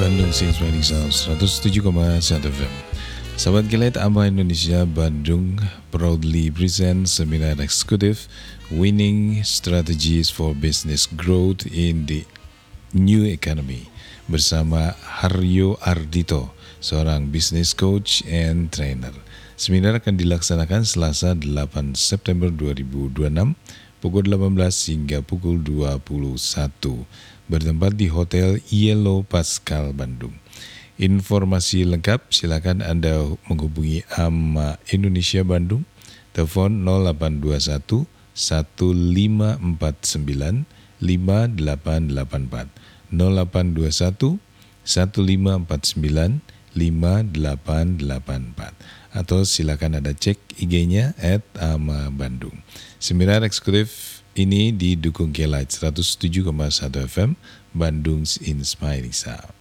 Bandung Since Wedding Sound 107,1 FM. Sahabat Kilat Ama Indonesia Bandung proudly present seminar eksekutif Winning Strategies for Business Growth in the New Economy bersama Haryo Ardito, seorang business coach and trainer. Seminar akan dilaksanakan Selasa 8 September 2026 pukul 18 hingga pukul 21 bertempat di Hotel Yellow Pascal Bandung. Informasi lengkap silakan Anda menghubungi AMA Indonesia Bandung, telepon 0821 1549 5884 0821 1549 5884 atau silakan Anda cek IG-nya @ama_bandung. Seminar eksekutif ini didukung K-Light 107,1 FM Bandung's Inspiring Sound.